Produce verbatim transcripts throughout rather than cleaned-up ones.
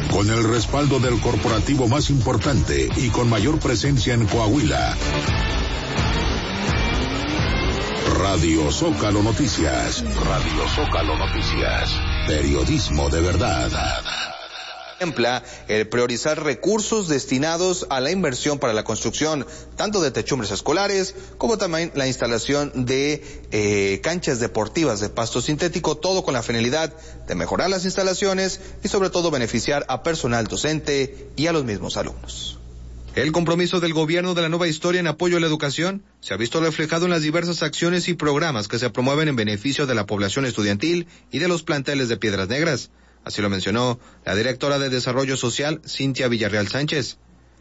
Con el respaldo del corporativo más importante y con mayor presencia en Coahuila. Radio Zócalo Noticias. Radio Zócalo Noticias. Periodismo de verdad. Contempla el priorizar recursos destinados a la inversión para la construcción tanto de techumbres escolares como también la instalación de eh, canchas deportivas de pasto sintético, todo con la finalidad de mejorar las instalaciones y sobre todo beneficiar a personal docente y a los mismos alumnos. El compromiso del gobierno de la nueva historia en apoyo a la educación se ha visto reflejado en las diversas acciones y programas que se promueven en beneficio de la población estudiantil y de los planteles de Piedras Negras. Así lo mencionó la directora de Desarrollo Social, Cintia Villarreal Sánchez.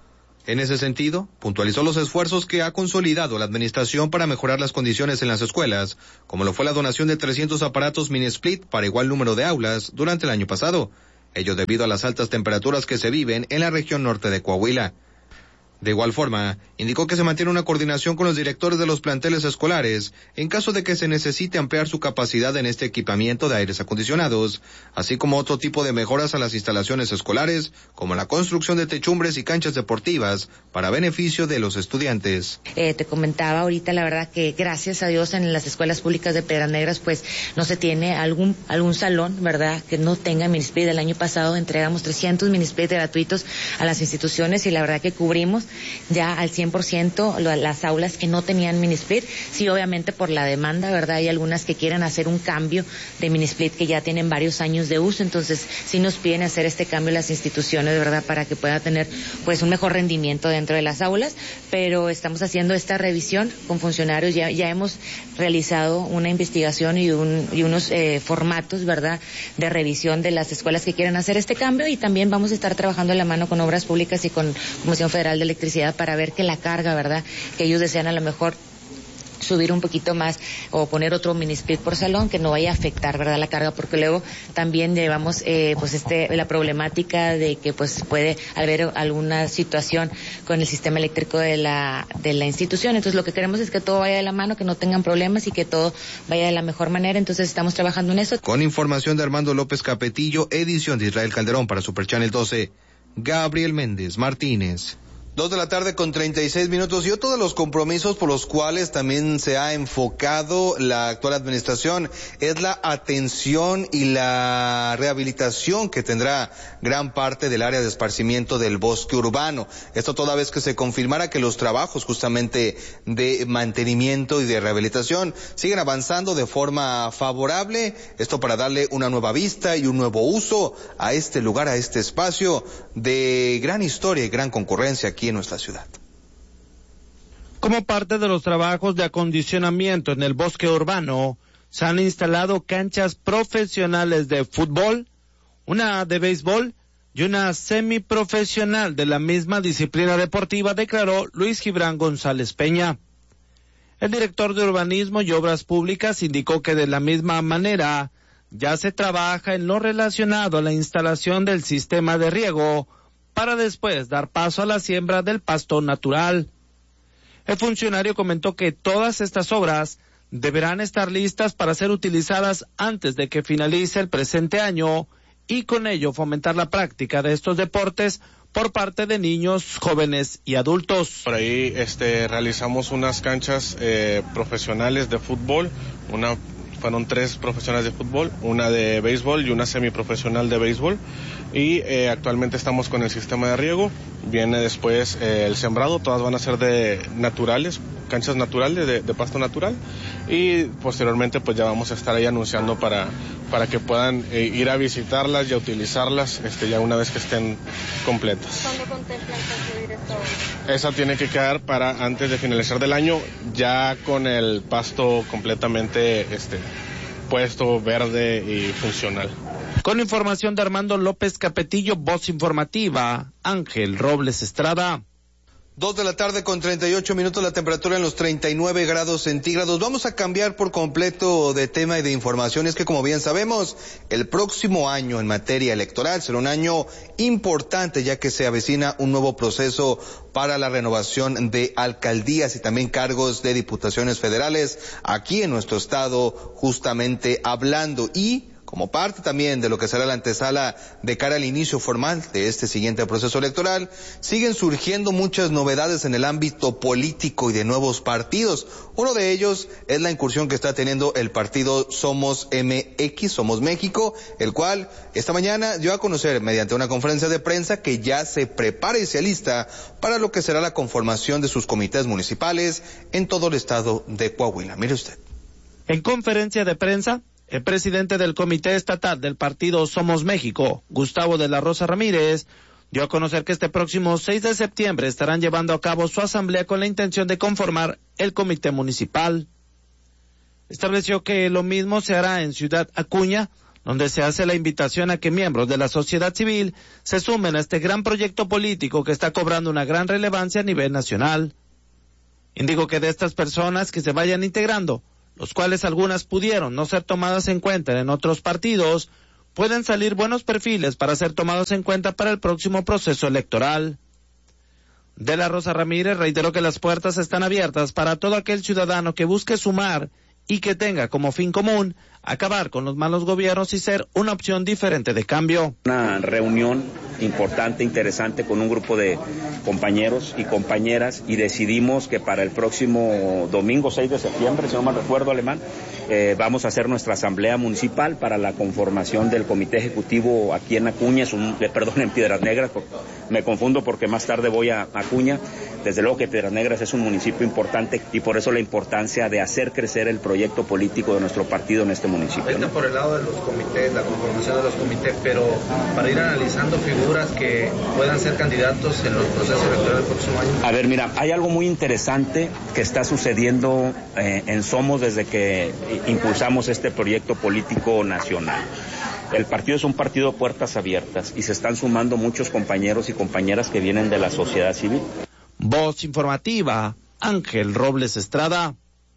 En ese sentido, puntualizó los esfuerzos que ha consolidado la administración para mejorar las condiciones en las escuelas, como lo fue la donación de trescientos aparatos mini split para igual número de aulas durante el año pasado, ello debido a las altas temperaturas que se viven en la región norte de Coahuila. De igual forma, indicó que se mantiene una coordinación con los directores de los planteles escolares en caso de que se necesite ampliar su capacidad en este equipamiento de aires acondicionados, así como otro tipo de mejoras a las instalaciones escolares, como la construcción de techumbres y canchas deportivas para beneficio de los estudiantes. Eh, te comentaba ahorita, la verdad que gracias a Dios en las escuelas públicas de Piedras Negras pues no se tiene algún algún salón, ¿verdad?, que no tenga minisplit. El año pasado entregamos trescientos minisplit gratuitos a las instituciones y la verdad que cubrimos ya al cien por ciento las aulas que no tenían minisplit. Sí, obviamente por la demanda, ¿verdad? Hay algunas que quieren hacer un cambio de minisplit que ya tienen varios años de uso, entonces sí nos piden hacer este cambio las instituciones, ¿verdad?, para que pueda tener pues un mejor rendimiento dentro de las aulas, pero estamos haciendo esta revisión con funcionarios, ya, ya hemos realizado una investigación y, un, y unos eh, formatos, ¿verdad?, de revisión de las escuelas que quieren hacer este cambio, y también vamos a estar trabajando de la mano con Obras Públicas y con Comisión Federal de Electricidad para ver que la carga, ¿verdad?, que ellos desean a lo mejor subir un poquito más o poner otro mini split por salón que no vaya a afectar, ¿verdad?, la carga, porque luego también llevamos eh, pues este la problemática de que pues puede haber alguna situación con el sistema eléctrico de la de la institución. Entonces lo que queremos es que todo vaya de la mano, que no tengan problemas y que todo vaya de la mejor manera. Entonces estamos trabajando en eso. Con información de Armando López Capetillo, edición de Israel Calderón para Super Channel doce, Gabriel Méndez Martínez. Dos de la tarde con treinta y seis minutos, y otro de los compromisos por los cuales también se ha enfocado la actual administración es la atención y la rehabilitación que tendrá gran parte del área de esparcimiento del bosque urbano. Esto toda vez que se confirmara que los trabajos justamente de mantenimiento y de rehabilitación siguen avanzando de forma favorable, esto para darle una nueva vista y un nuevo uso a este lugar, a este espacio de gran historia y gran concurrencia aquí en nuestra ciudad. Como parte de los trabajos de acondicionamiento en el bosque urbano, se han instalado canchas profesionales de fútbol, una de béisbol y una semiprofesional de la misma disciplina deportiva, declaró Luis Gibran González Peña. El director de Urbanismo y Obras Públicas indicó que de la misma manera ya se trabaja en lo relacionado a la instalación del sistema de riego para después dar paso a la siembra del pasto natural. El funcionario comentó que todas estas obras deberán estar listas para ser utilizadas antes de que finalice el presente año y con ello fomentar la práctica de estos deportes por parte de niños, jóvenes y adultos. Por ahí este, realizamos unas canchas eh, profesionales de fútbol, una fueron tres profesionales de fútbol, una de béisbol y una semiprofesional de béisbol, y eh, actualmente estamos con el sistema de riego. Viene después eh, el sembrado, todas van a ser de naturales, canchas naturales, de, de pasto natural, y posteriormente pues ya vamos a estar ahí anunciando para, para que puedan eh, ir a visitarlas y a utilizarlas este, ya una vez que estén completas. ¿Cuándo contemplan concluir esta obra? Esa tiene que quedar para antes de finalizar del año, ya con el pasto completamente este, puesto, verde y funcional. Con información de Armando López Capetillo, voz informativa, Ángel Robles Estrada. Dos de la tarde con treinta y ocho minutos, la temperatura en los treinta y nueve grados centígrados. Vamos a cambiar por completo de tema y de información. Es que, como bien sabemos, el próximo año en materia electoral será un año importante, ya que se avecina un nuevo proceso para la renovación de alcaldías y también cargos de diputaciones federales aquí en nuestro estado, justamente hablando y como parte también de lo que será la antesala de cara al inicio formal de este siguiente proceso electoral, siguen surgiendo muchas novedades en el ámbito político y de nuevos partidos. Uno de ellos es la incursión que está teniendo el partido Somos M X, Somos México, el cual esta mañana dio a conocer mediante una conferencia de prensa que ya se prepara y se alista para lo que será la conformación de sus comités municipales en todo el estado de Coahuila. Mire usted. En conferencia de prensa, el presidente del Comité Estatal del Partido Somos México, Gustavo de la Rosa Ramírez, dio a conocer que este próximo seis de septiembre estarán llevando a cabo su asamblea con la intención de conformar el comité municipal. Estableció que lo mismo se hará en Ciudad Acuña, donde se hace la invitación a que miembros de la sociedad civil se sumen a este gran proyecto político que está cobrando una gran relevancia a nivel nacional. Indicó que de estas personas que se vayan integrando, los cuales algunas pudieron no ser tomadas en cuenta en otros partidos, pueden salir buenos perfiles para ser tomados en cuenta para el próximo proceso electoral. De la Rosa Ramírez reiteró que las puertas están abiertas para todo aquel ciudadano que busque sumar y que tenga como fin común acabar con los malos gobiernos y ser una opción diferente de cambio. Una reunión importante, interesante, con un grupo de compañeros y compañeras, y decidimos que para el próximo domingo seis de septiembre, si no mal recuerdo, Alemán, eh, vamos a hacer nuestra asamblea municipal para la conformación del comité ejecutivo aquí en Acuña, es un, eh, perdón, en Piedras Negras, me confundo porque más tarde voy a Acuña. Desde luego que Piedras Negras es un municipio importante y por eso la importancia de hacer crecer el proyecto político de nuestro partido en este municipio. Está, ¿no?, por el lado de los comités, la conformación de los comités, pero para ir analizando figuras que puedan ser candidatos en los procesos electorales del próximo año. A ver, mira, hay algo muy interesante que está sucediendo eh, en Somos desde que impulsamos este proyecto político nacional. El partido es un partido de puertas abiertas y se están sumando muchos compañeros y compañeras que vienen de la sociedad civil. Voz informativa, Ángel Robles Estrada.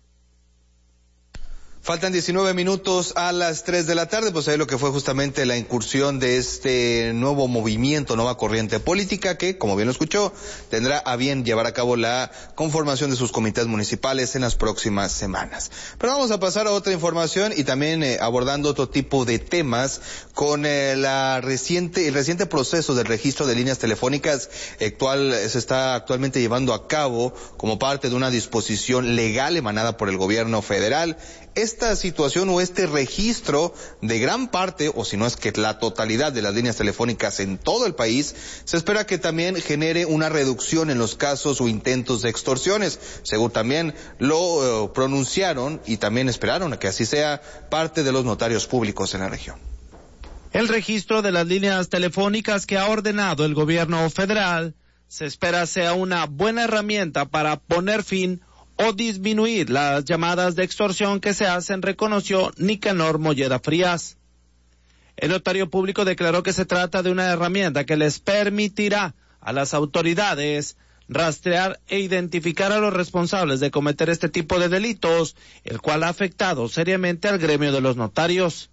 Faltan diecinueve minutos a las tres de la tarde, pues ahí lo que fue justamente la incursión de este nuevo movimiento, nueva corriente política que, como bien lo escuchó, tendrá a bien llevar a cabo la conformación de sus comités municipales en las próximas semanas. Pero vamos a pasar a otra información y también eh, abordando otro tipo de temas con eh, la reciente, el reciente proceso del registro de líneas telefónicas, el cual se está actualmente llevando a cabo como parte de una disposición legal emanada por el gobierno federal. Esta situación o este registro de gran parte, o si no es que la totalidad de las líneas telefónicas en todo el país, se espera que también genere una reducción en los casos o intentos de extorsiones, según también lo uh, pronunciaron y también esperaron a que así sea parte de los notarios públicos en la región. El registro de las líneas telefónicas que ha ordenado el gobierno federal se espera sea una buena herramienta para poner fin o disminuir las llamadas de extorsión que se hacen, reconoció Nicanor Molleda Frías. El notario público declaró que se trata de una herramienta que les permitirá a las autoridades rastrear e identificar a los responsables de cometer este tipo de delitos, el cual ha afectado seriamente al gremio de los notarios.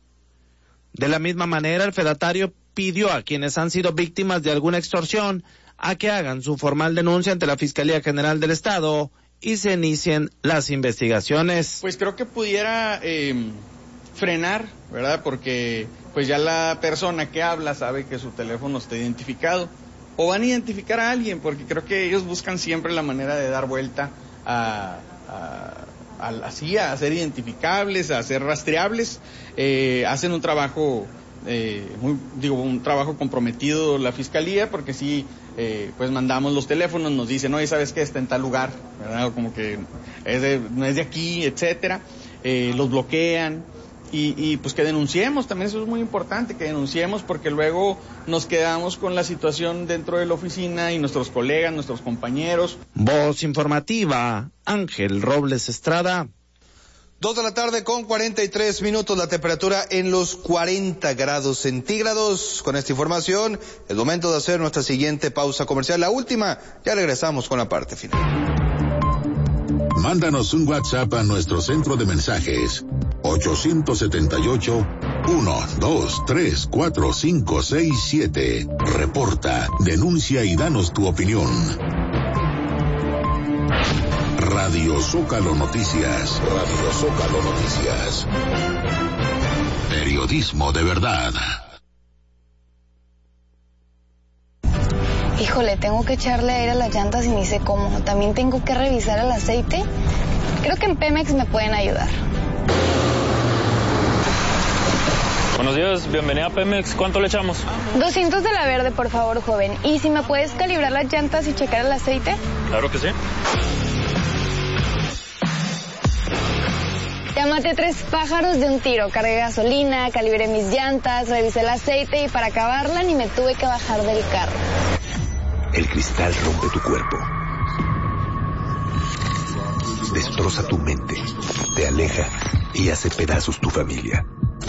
De la misma manera, el fedatario pidió a quienes han sido víctimas de alguna extorsión a que hagan su formal denuncia ante la Fiscalía General del Estado y se inicien las investigaciones. Pues creo que pudiera eh, frenar, ¿verdad? Porque pues ya la persona que habla sabe que su teléfono está identificado. O van a identificar a alguien, porque creo que ellos buscan siempre la manera de dar vuelta a, a, a, así, a ser identificables, a ser rastreables. Eh, hacen un trabajo, eh, muy, digo, un trabajo comprometido la Fiscalía, porque sí, Eh, pues mandamos los teléfonos, nos dicen, oye, ¿sabes qué? Está en tal lugar, ¿verdad? Como que es de, no es de aquí, etcétera. Eh, los bloquean y, y pues que denunciemos, también eso es muy importante, que denunciemos, porque luego nos quedamos con la situación dentro de la oficina y nuestros colegas, nuestros compañeros. Voz informativa, Ángel Robles Estrada. Dos de la tarde con cuarenta y tres minutos, la temperatura en los cuarenta grados centígrados. Con esta información, es momento de hacer nuestra siguiente pausa comercial, la última. Ya regresamos con la parte final. Mándanos un WhatsApp a nuestro centro de mensajes ocho siete ocho, uno dos tres cuatro cinco seis siete. Reporta, denuncia y danos tu opinión. Radio Zócalo Noticias. Radio Zócalo Noticias. Periodismo de verdad. Híjole, tengo que echarle aire a las llantas y ni sé cómo. También tengo que revisar el aceite. Creo que en Pemex me pueden ayudar. Buenos días, bienvenida a Pemex. ¿Cuánto le echamos? doscientos de la verde, por favor, joven. ¿Y si me puedes calibrar las llantas y checar el aceite? Claro que sí. Ya maté tres pájaros de un tiro. Cargué gasolina, calibré mis llantas, revisé el aceite y para acabarla ni me tuve que bajar del carro. El cristal rompe tu cuerpo. Destroza tu mente, te aleja y hace pedazos tu familia.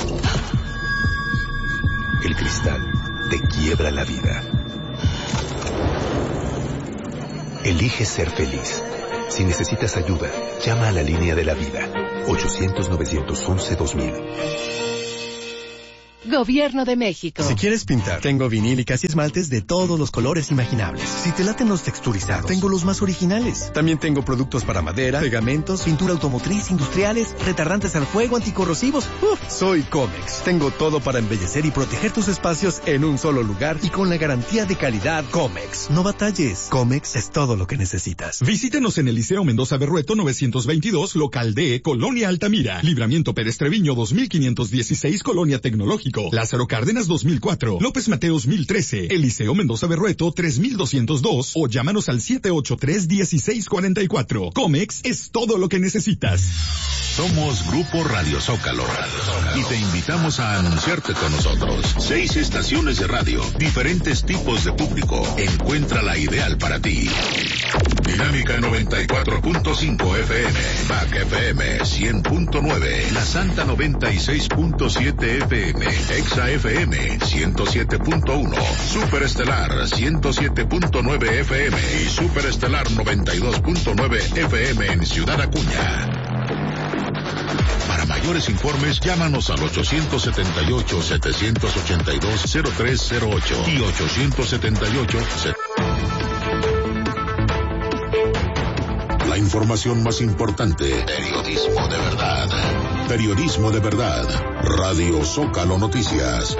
El cristal te quiebra la vida. Elige ser feliz. Si necesitas ayuda, llama a la línea de la vida. ochocientos, novecientos once, dos mil. Gobierno de México. Si quieres pintar, tengo vinílicas y esmaltes de todos los colores imaginables. Si te laten los texturizados, tengo los más originales. También tengo productos para madera, pegamentos, pintura automotriz, industriales, retardantes al fuego, anticorrosivos. Uf, soy Comex. Tengo todo para embellecer y proteger tus espacios en un solo lugar y con la garantía de calidad Comex. No batalles. Comex es todo lo que necesitas. Visítenos en el Liceo Mendoza Berrueto novecientos veintidós, local D, Colonia Altamira. Libramiento Pérez Treviño dos mil quinientos dieciséis, Colonia Tecnológico. Lázaro Cárdenas dos mil cuatro, López Mateos mil trece, Eliseo Mendoza Berrueto tres mil doscientos dos o llámanos al siete ocho tres, uno seis cuatro cuatro. Comex es todo lo que necesitas. Somos Grupo Radio Zócalo y te invitamos a anunciarte con nosotros. Seis estaciones de radio, diferentes tipos de público. Encuentra la ideal para ti. Dinámica noventa y cuatro punto cinco F M, B A C F M cien punto nueve, La Santa noventa y seis punto siete F M, Exa F M ciento siete punto uno, Superestelar ciento siete punto nueve F M y Superestelar noventa y dos punto nueve F M en Ciudad Acuña. Para mayores informes, llámanos al ochocientos setenta y ocho, setecientos ochenta y dos, cero tres cero ocho y ochocientos setenta y ocho. La información más importante. Periodismo de verdad. Periodismo de verdad. Radio Zócalo Noticias.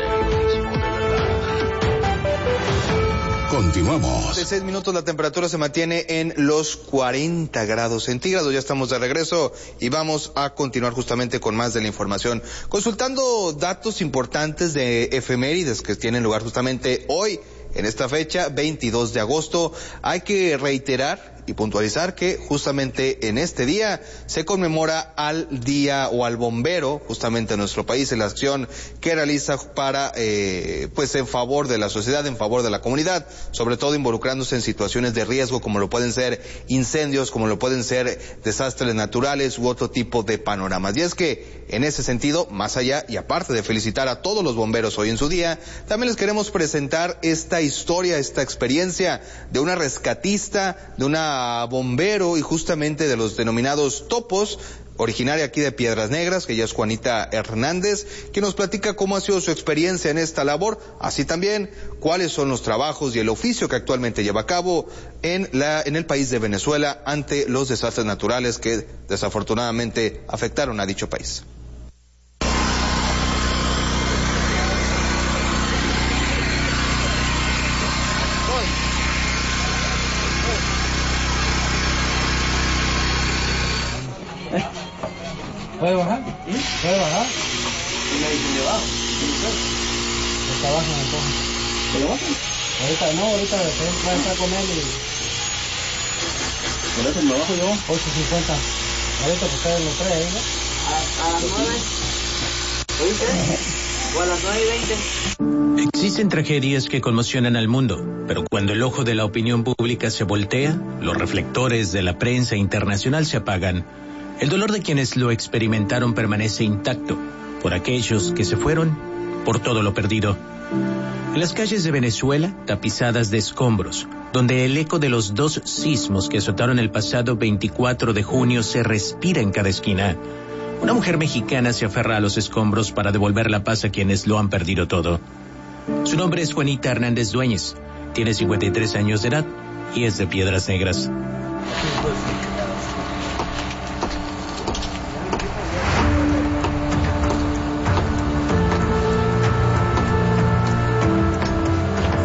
Continuamos. De seis minutos la temperatura se mantiene en los cuarenta grados centígrados. Ya estamos de regreso y vamos a continuar justamente con más de la información. Consultando datos importantes de efemérides que tienen lugar justamente hoy, en esta fecha, veintidós de agosto, hay que reiterar y puntualizar que justamente en este día se conmemora al día o al bombero, justamente en nuestro país, en la acción que realiza para, eh, pues en favor de la sociedad, en favor de la comunidad, sobre todo involucrándose en situaciones de riesgo como lo pueden ser incendios, como lo pueden ser desastres naturales u otro tipo de panoramas. Y es que en ese sentido, más allá y aparte de felicitar a todos los bomberos hoy en su día, también les queremos presentar esta historia, esta experiencia de una rescatista, de una bombero y justamente de los denominados topos, originaria aquí de Piedras Negras, que ella es Juanita Hernández, que nos platica cómo ha sido su experiencia en esta labor, así también cuáles son los trabajos y el oficio que actualmente lleva a cabo en la en el país de Venezuela ante los desastres naturales que desafortunadamente afectaron a dicho país. ¿Puede bajar? ¿Puede bajar? ¿Y me dicen de abajo? Está abajo entonces. ¿Se lo bajan? Ahorita no, ahorita después va a entrar con él y... ¿Por eso me bajo yo? ocho cincuenta. Ahorita pues ustedes los tres, ¿no? A, a las nueve. ¿Oíste? O a las nueve y veinte. Existen tragedias que conmocionan al mundo, pero cuando el ojo de la opinión pública se voltea, los reflectores de la prensa internacional se apagan. El dolor de quienes lo experimentaron permanece intacto, por aquellos que se fueron, por todo lo perdido. En las calles de Venezuela, tapizadas de escombros, donde el eco de los dos sismos que azotaron el pasado veinticuatro de junio se respira en cada esquina, una mujer mexicana se aferra a los escombros para devolver la paz a quienes lo han perdido todo. Su nombre es Juanita Hernández Dueñez, tiene cincuenta y tres años de edad y es de Piedras Negras.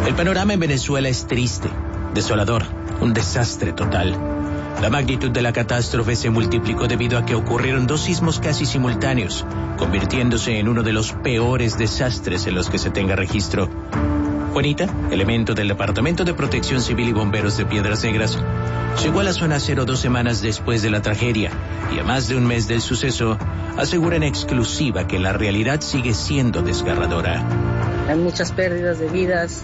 El panorama en Venezuela es triste, desolador, un desastre total. La magnitud de la catástrofe se multiplicó debido a que ocurrieron dos sismos casi simultáneos, convirtiéndose en uno de los peores desastres en los que se tenga registro. Juanita, elemento del Departamento de Protección Civil y Bomberos de Piedras Negras, llegó a la zona cero dos semanas después de la tragedia y a más de un mes del suceso asegura en exclusiva que la realidad sigue siendo desgarradora. Hay muchas pérdidas de vidas,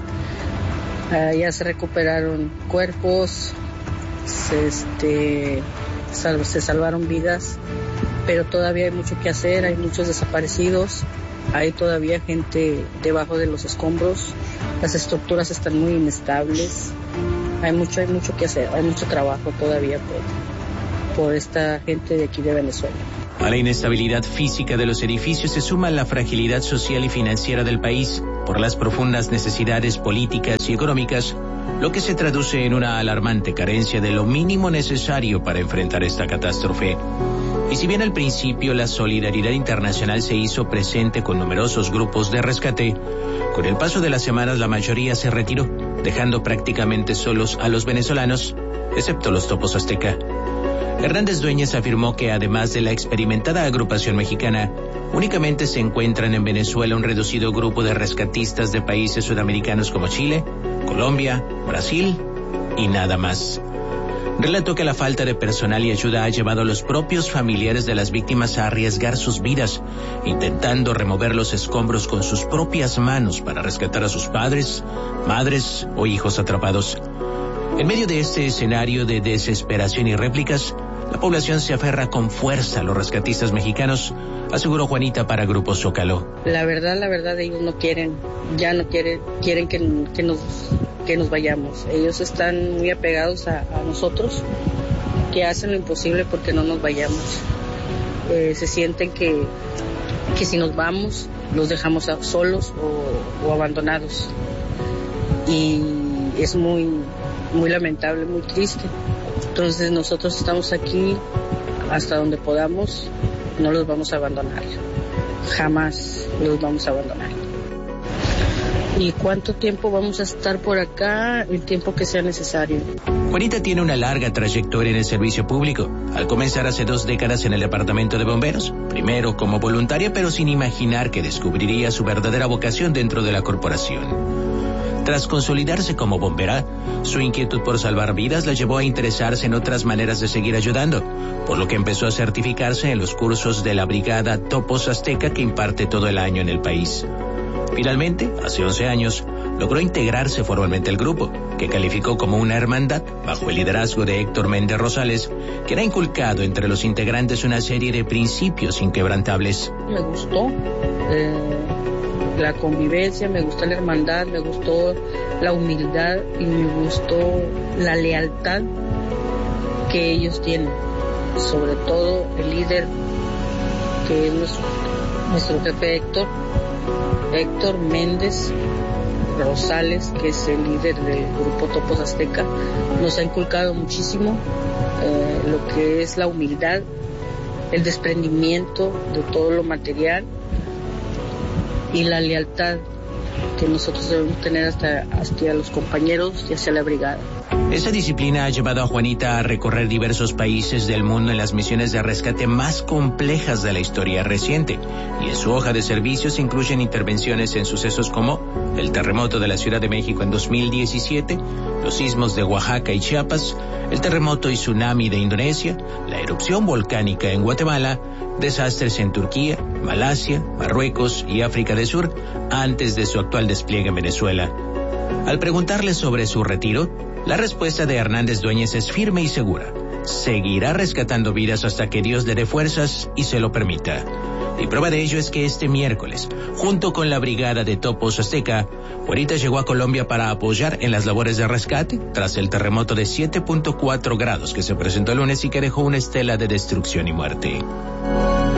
uh, ya se recuperaron cuerpos, se, este, sal, se salvaron vidas, pero todavía hay mucho que hacer, hay muchos desaparecidos, hay todavía gente debajo de los escombros, las estructuras están muy inestables, hay mucho, hay mucho que hacer, hay mucho trabajo todavía por, por esta gente de aquí de Venezuela. A la inestabilidad física de los edificios se suma la fragilidad social y financiera del país por las profundas necesidades políticas y económicas, lo que se traduce en una alarmante carencia de lo mínimo necesario para enfrentar esta catástrofe. Y si bien al principio la solidaridad internacional se hizo presente con numerosos grupos de rescate, con el paso de las semanas la mayoría se retiró, dejando prácticamente solos a los venezolanos, excepto los topos azteca. Hernández Dueñez afirmó que además de la experimentada agrupación mexicana, únicamente se encuentran en Venezuela un reducido grupo de rescatistas de países sudamericanos como Chile, Colombia, Brasil y nada más. Relató que la falta de personal y ayuda ha llevado a los propios familiares de las víctimas a arriesgar sus vidas, intentando remover los escombros con sus propias manos para rescatar a sus padres, madres o hijos atrapados. En medio de este escenario de desesperación y réplicas, la población se aferra con fuerza a los rescatistas mexicanos, aseguró Juanita para Grupo Zócalo. La verdad, la verdad, ellos no quieren, ya no quieren, quieren que, que nos, que nos vayamos. Ellos están muy apegados a, a nosotros, que hacen lo imposible porque no nos vayamos. Eh, se sienten que, que si nos vamos, los dejamos a, solos o, o abandonados. Y es muy, muy lamentable, muy triste. Entonces nosotros estamos aquí hasta donde podamos, no los vamos a abandonar, jamás los vamos a abandonar. ¿Y cuánto tiempo vamos a estar por acá? El tiempo que sea necesario. Juanita tiene una larga trayectoria en el servicio público, al comenzar hace dos décadas en el departamento de bomberos, primero como voluntaria pero sin imaginar que descubriría su verdadera vocación dentro de la corporación. Tras consolidarse como bombera, su inquietud por salvar vidas la llevó a interesarse en otras maneras de seguir ayudando, por lo que empezó a certificarse en los cursos de la Brigada Topos Azteca que imparte todo el año en el país. Finalmente, hace once años, logró integrarse formalmente al grupo, que calificó como una hermandad bajo el liderazgo de Héctor Méndez Rosales, que ha inculcado entre los integrantes una serie de principios inquebrantables. Me gustó eh, la convivencia, me gustó la hermandad, me gustó la humildad y me gustó la lealtad que ellos tienen. Sobre todo el líder, que es nuestro, nuestro jefe Héctor, Héctor Méndez Rosales, que es el líder del grupo Topos Azteca, nos ha inculcado muchísimo eh, lo que es la humildad, el desprendimiento de todo lo material y la lealtad que nosotros debemos tener hasta hacia los compañeros y hacia la brigada. Esa disciplina ha llevado a Juanita a recorrer diversos países del mundo en las misiones de rescate más complejas de la historia reciente, y en su hoja de servicios incluyen intervenciones en sucesos como el terremoto de la Ciudad de México en dos mil diecisiete, los sismos de Oaxaca y Chiapas, el terremoto y tsunami de Indonesia, la erupción volcánica en Guatemala, desastres en Turquía, Malasia, Marruecos y África del Sur, antes de su actual despliegue en Venezuela. Al preguntarle sobre su retiro, la respuesta de Hernández Dueñez es firme y segura. Seguirá rescatando vidas hasta que Dios le dé fuerzas y se lo permita. Y prueba de ello es que este miércoles, junto con la brigada de Topos Azteca, Juanita llegó a Colombia para apoyar en las labores de rescate tras el terremoto de siete punto cuatro grados que se presentó el lunes y que dejó una estela de destrucción y muerte.